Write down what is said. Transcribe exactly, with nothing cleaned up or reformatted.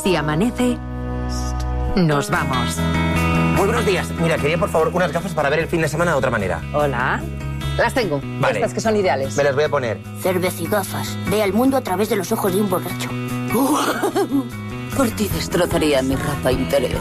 Si amanece, nos vamos. Muy buenos días. Mira, quería por favor unas gafas para ver el fin de semana de otra manera. Hola. Las tengo. Vale. Estas que son ideales. Me las voy a poner. Cervecigafas. Ve el mundo a través de los ojos de un borracho. Por ti destrozaría mi ropa interior.